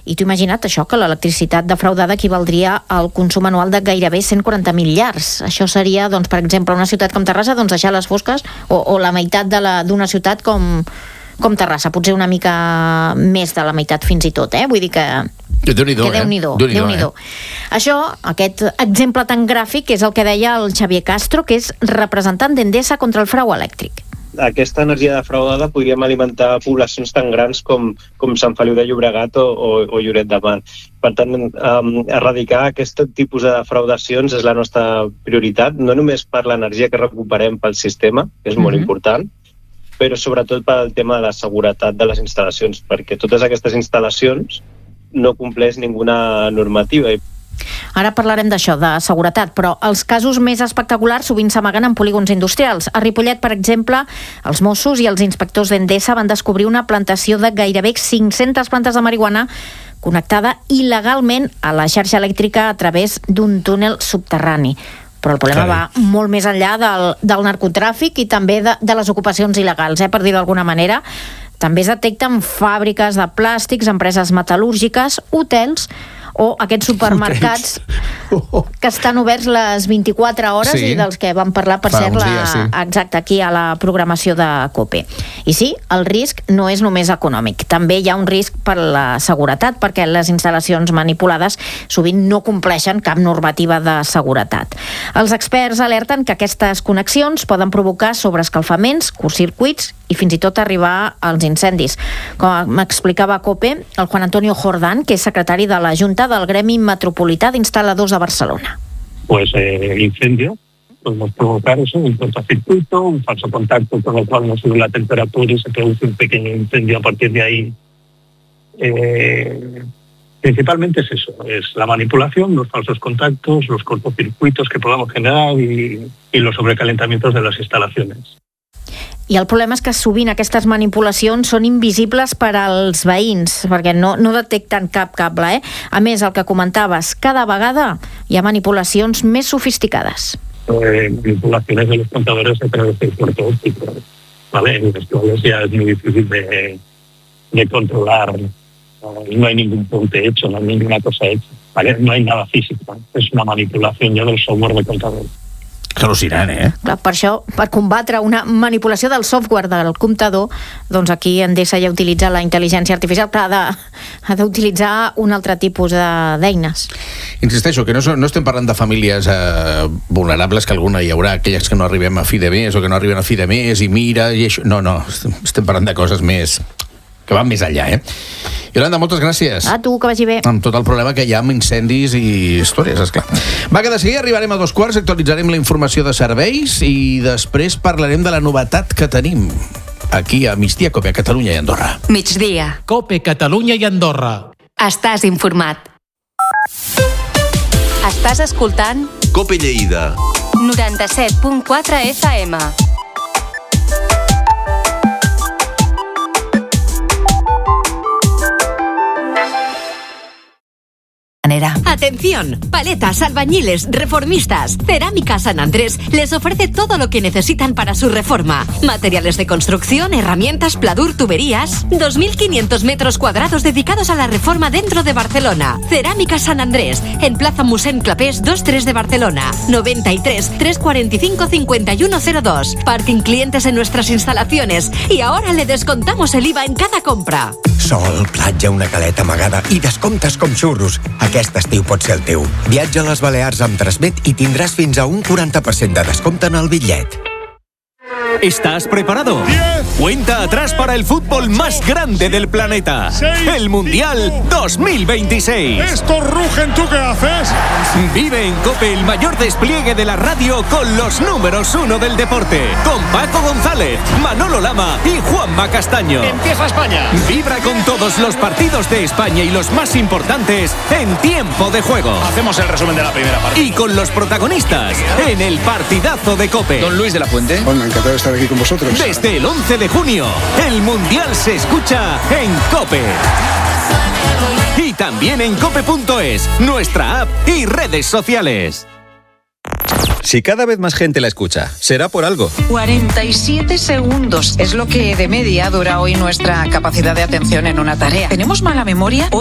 I t'ho imagina't, això, que l'electricitat defraudada equivaldria al consum anual de gairebé 140.000 llars. Això seria, doncs, per exemple, una ciutat com Terrassa, doncs deixar les fosques, o la meitat d'una ciutat com Terrassa, potser una mica més de la meitat fins i tot, Vull dir que Déu-n'hi-do. Això, aquest exemple tan gràfic, és el que deia el Xavier Castro, que és representant d'Endesa contra el frau elèctric. Aquesta energia defraudada podríem alimentar poblacions tan grans com Sant Feliu de Llobregat o Lloret de Mar. Per tant, erradicar aquest tipus de defraudacions és la nostra prioritat, no només per l'energia que recuperem pel sistema, que és molt important, però sobretot pel tema de la seguretat de les instal·lacions, perquè totes aquestes instal·lacions no compleix ninguna normativa. Ara parlarem d'això, de seguretat, però els casos més espectaculars sovint s'amaguen en polígons industrials. A Ripollet, per exemple, els Mossos i els inspectors d'Endesa van descobrir una plantació de gairebé 500 plantes de marihuana connectada il·legalment a la xarxa elèctrica a través d'un túnel subterrani. Però el problema va molt més enllà del narcotràfic i també de les ocupacions il·legals, per dir d'alguna manera. També es detecten fàbriques de plàstics, empreses metal·lúrgiques, hotels o aquests supermercats que estan oberts les 24 hores i dels que vam parlar, per cert, exacte, aquí a la programació de COPE. I sí, el risc no és només econòmic, també hi ha un risc per la seguretat, perquè les instal·lacions manipulades sovint no compleixen cap normativa de seguretat. Els experts alerten que aquestes connexions poden provocar sobreescalfaments, curtcircuits i fins i tot arribar als incendis. Com m'explicava a COPE, el Juan Antonio Jordán, que és secretari de la Junta del Gremi Metropolità d'Instal·ladors de Barcelona. Pues incendio, podemos provocar eso, un cortocircuito, un falso contacto, con lo cual no sube la temperatura y se produce un pequeño incendio a partir de ahí. Principalmente es eso, es la manipulación, los falsos contactos, los cortocircuitos que podamos generar y los sobrecalentamientos de las instalaciones. I el problema és que sovint aquestes manipulacions són invisibles per als veïns, perquè no detecten cap cable. A més, el que comentaves, cada vegada hi ha manipulacions més sofisticades. Manipulaciones de los contadores a través del puerto óptico, ¿vale? En los cuales ya es muy difícil de controlar. No hay ningún puente hecho, no hay ninguna cosa hecha, ¿vale? No hay nada físico, es una manipulación ya del software de contador. És al·lucinant, Clar, per això, per combatre una manipulació del software del comptador, doncs aquí Endesa ja utilitza la intel·ligència artificial, però ha d'utilitzar un altre tipus d'eines. Insisteixo, que no estem parlant de famílies vulnerables, que alguna hi haurà, aquelles que no arribem a fi de mes o que no arriben a fi de mes i mira, i això. No, estem parlant de coses més que van més enllà, Yolanda, moltes gràcies. A tu, que vagi bé. Amb tot el problema que hi ha amb incendis i històries, esclar. Va, que de seguida arribarem a 2:15, actualitzarem la informació de serveis i després parlarem de la novetat que tenim aquí a Migdia, COPE, a Catalunya i Andorra. Migdia. COPE, Catalunya i Andorra. Estàs informat. Estàs escoltant COPE Lleida 97.4 FM. Atención, paletas, albañiles, reformistas. Cerámica San Andrés les ofrece todo lo que necesitan para su reforma. Materiales de construcción, herramientas, pladur, tuberías. 2.500 metros cuadrados dedicados a la reforma dentro de Barcelona. Cerámica San Andrés, en Plaza Mossèn Clapés 2-3 de Barcelona. 93 345 5102. Parking clientes en nuestras instalaciones. Y ahora le descontamos el IVA en cada compra. Sol, platja, una caleta amagada i descomptes com xurros. Aquest estiu pot ser el teu. Viatja a les Balears amb Transmet i tindràs fins a un 40% de descompte en el bitllet. ¿Estás preparado? 10, Cuenta atrás para el fútbol más grande del planeta. 6, el Mundial 2026. Estos rugen, ¿tú qué haces? Vive en COPE el mayor despliegue de la radio con los números 1 del deporte. Con Paco González, Manolo Lama y Juanma Castaño. Empieza España. Vibra con todos los partidos de España y los más importantes en tiempo de juego. Hacemos el resumen de la primera parte. Y con los protagonistas en el partidazo de COPE. Don Luis de la Fuente. Bueno, encantado de estar aquí con vosotros. Desde el 11 de junio, el Mundial se escucha en COPE. Y también en cope.es, nuestra app y redes sociales. Si cada vez más gente la escucha, será por algo. 47 segundos es lo que de media dura hoy nuestra capacidad de atención en una tarea. ¿Tenemos mala memoria?